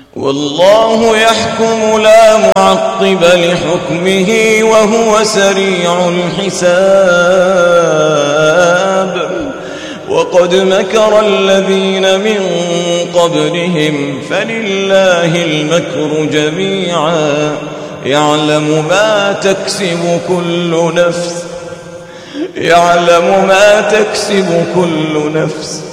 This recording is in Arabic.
والله يحكم لا معقب لحكمه وهو سريع الحساب. وقد مكر الذين من قبلهم فلله المكر جميعا يعلم ما تكسب كل نفس